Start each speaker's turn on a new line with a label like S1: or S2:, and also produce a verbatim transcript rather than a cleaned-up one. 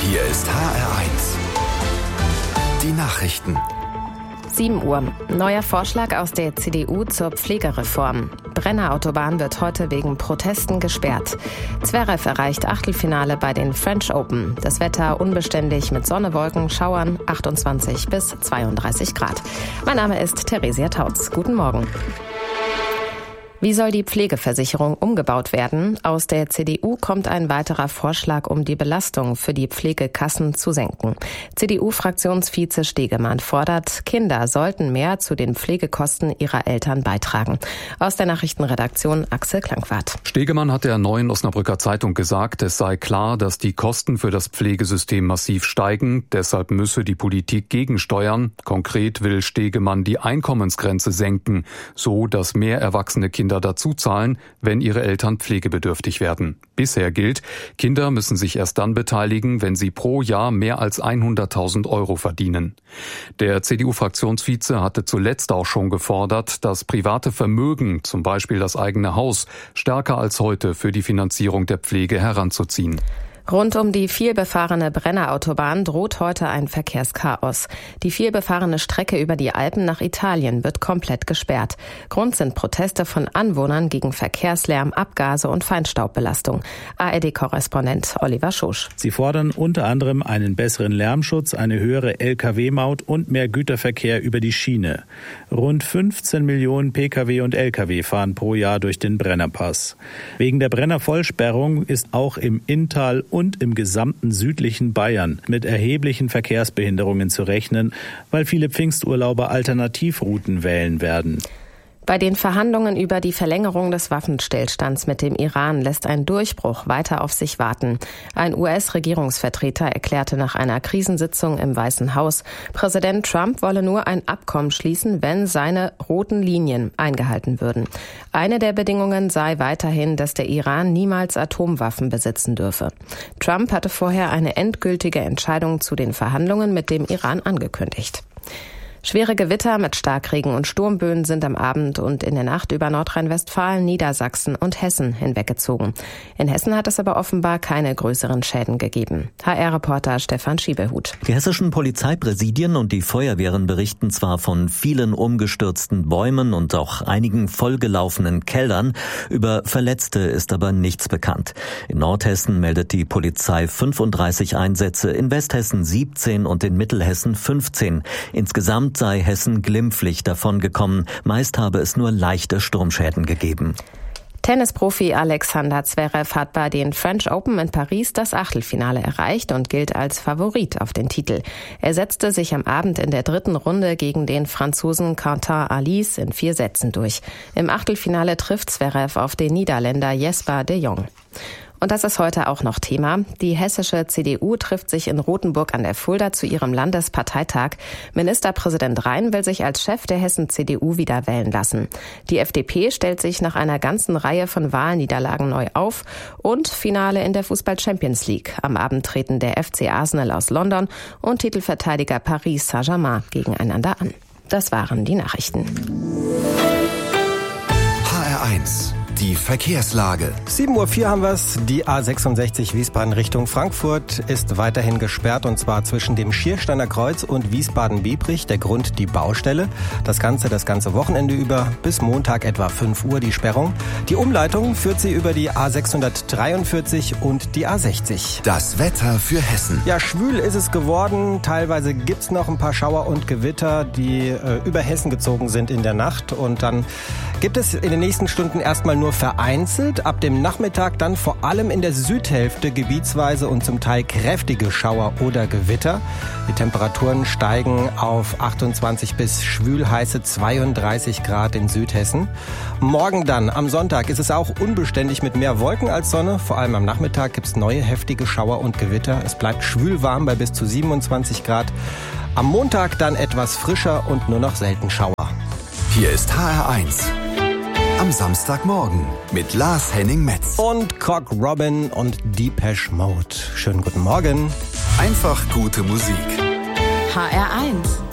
S1: Hier ist H R eins. Die Nachrichten.
S2: sieben Uhr. Neuer Vorschlag aus der C D U zur Pflegereform. Brennerautobahn wird heute wegen Protesten gesperrt. Zverev erreicht Achtelfinale bei den French Open. Das Wetter unbeständig mit Sonne, Wolken, Schauern, achtundzwanzig bis zweiunddreißig Grad. Mein Name ist Theresia Tautz. Guten Morgen. Wie soll die Pflegeversicherung umgebaut werden? Aus der C D U kommt ein weiterer Vorschlag, um die Belastung für die Pflegekassen zu senken. C D U-Fraktionsvize Stegemann fordert, Kinder sollten mehr zu den Pflegekosten ihrer Eltern beitragen. Aus der Nachrichtenredaktion Axel Klangwart.
S3: Stegemann hat der Neuen Osnabrücker Zeitung gesagt, es sei klar, dass die Kosten für das Pflegesystem massiv steigen. Deshalb müsse die Politik gegensteuern. Konkret will Stegemann die Einkommensgrenze senken, so dass mehr erwachsene Kinder dazu zahlen, wenn ihre Eltern pflegebedürftig werden. Bisher gilt, Kinder müssen sich erst dann beteiligen, wenn sie pro Jahr mehr als hunderttausend Euro verdienen. Der C D U-Fraktionsvize hatte zuletzt auch schon gefordert, das private Vermögen, zum Beispiel das eigene Haus, stärker als heute für die Finanzierung der Pflege heranzuziehen.
S2: Rund um die vielbefahrene Brennerautobahn droht heute ein Verkehrschaos. Die vielbefahrene Strecke über die Alpen nach Italien wird komplett gesperrt. Grund sind Proteste von Anwohnern gegen Verkehrslärm, Abgase und Feinstaubbelastung. A R D-Korrespondent Oliver Schosch.
S4: Sie fordern unter anderem einen besseren Lärmschutz, eine höhere L K W-Maut und mehr Güterverkehr über die Schiene. Rund fünfzehn Millionen P K W und L K W fahren pro Jahr durch den Brennerpass. Wegen der Brenner-Vollsperrung ist auch im Inntal und im gesamten südlichen Bayern mit erheblichen Verkehrsbehinderungen zu rechnen, weil viele Pfingsturlauber Alternativrouten wählen werden.
S2: Bei den Verhandlungen über die Verlängerung des Waffenstillstands mit dem Iran lässt ein Durchbruch weiter auf sich warten. Ein U S-Regierungsvertreter erklärte nach einer Krisensitzung im Weißen Haus, Präsident Trump wolle nur ein Abkommen schließen, wenn seine roten Linien eingehalten würden. Eine der Bedingungen sei weiterhin, dass der Iran niemals Atomwaffen besitzen dürfe. Trump hatte vorher eine endgültige Entscheidung zu den Verhandlungen mit dem Iran angekündigt. Schwere Gewitter mit Starkregen und Sturmböen sind am Abend und in der Nacht über Nordrhein-Westfalen, Niedersachsen und Hessen hinweggezogen. In Hessen hat es aber offenbar keine größeren Schäden gegeben. H R-Reporter Stefan Schiebehut.
S5: Die hessischen Polizeipräsidien und die Feuerwehren berichten zwar von vielen umgestürzten Bäumen und auch einigen vollgelaufenen Keldern. Über Verletzte ist aber nichts bekannt. In Nordhessen meldet die Polizei fünfunddreißig Einsätze, in Westhessen siebzehn und in Mittelhessen fünfzehn. Insgesamt sei Hessen glimpflich davongekommen. Meist habe es nur leichte Sturmschäden gegeben.
S2: Tennisprofi Alexander Zverev hat bei den French Open in Paris das Achtelfinale erreicht und gilt als Favorit auf den Titel. Er setzte sich am Abend in der dritten Runde gegen den Franzosen Quentin Halys in vier Sätzen durch. Im Achtelfinale trifft Zverev auf den Niederländer Jesper de Jong. Und das ist heute auch noch Thema. Die hessische C D U trifft sich in Rothenburg an der Fulda zu ihrem Landesparteitag. Ministerpräsident Rhein will sich als Chef der Hessen-C D U wieder wählen lassen. Die F D P stellt sich nach einer ganzen Reihe von Wahlniederlagen neu auf. Und Finale in der Fußball-Champions League. Am Abend treten der F C Arsenal aus London und Titelverteidiger Paris Saint-Germain gegeneinander an. Das waren die Nachrichten.
S1: H R eins. Die Verkehrslage.
S6: sieben Uhr vier haben wir es. Die A sechsundsechzig Wiesbaden Richtung Frankfurt ist weiterhin gesperrt, und zwar zwischen dem Schiersteiner Kreuz und Wiesbaden-Biebrich. Der Grund die Baustelle. Das Ganze das ganze Wochenende über bis Montag etwa fünf Uhr die Sperrung. Die Umleitung führt sie über die A sechshundertdreiundvierzig und die A sechzig.
S1: Das Wetter für Hessen.
S6: Ja, schwül ist es geworden. Teilweise gibt's noch ein paar Schauer und Gewitter, die äh, über Hessen gezogen sind in der Nacht. Und dann gibt es in den nächsten Stunden erstmal nur vereinzelt, ab dem Nachmittag dann vor allem in der Südhälfte gebietsweise und zum Teil kräftige Schauer oder Gewitter. Die Temperaturen steigen auf achtundzwanzig bis schwülheiße zweiunddreißig Grad in Südhessen. Morgen dann, am Sonntag, ist es auch unbeständig mit mehr Wolken als Sonne. Vor allem am Nachmittag gibt es neue heftige Schauer und Gewitter. Es bleibt schwülwarm bei bis zu siebenundzwanzig Grad. Am Montag dann etwas frischer und nur noch selten Schauer.
S1: Hier ist H R eins. Am Samstagmorgen mit Lars Henning Metz.
S6: Und Cock Robin und Depeche Mode. Schönen guten Morgen.
S1: Einfach gute Musik.
S7: H R eins.